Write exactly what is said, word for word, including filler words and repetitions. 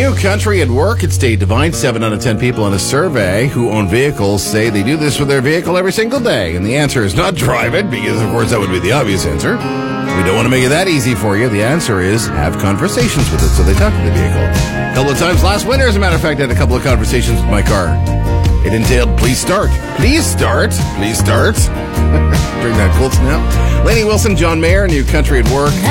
New Country at Work. It's Dave Devine. Seven out of ten people in a survey who own vehicles say they do this with their vehicle every single day. And the answer is not drive it, because, of course, that would be the obvious answer. We don't want to make it that easy for you. The answer is have conversations with it. So they talk to the vehicle. A couple of times last winter, as a matter of fact, I had a couple of conversations with my car. It entailed, please start. Please start. Please start. During that cold snap. Lainey Wilson, John Mayer, New Country at Work.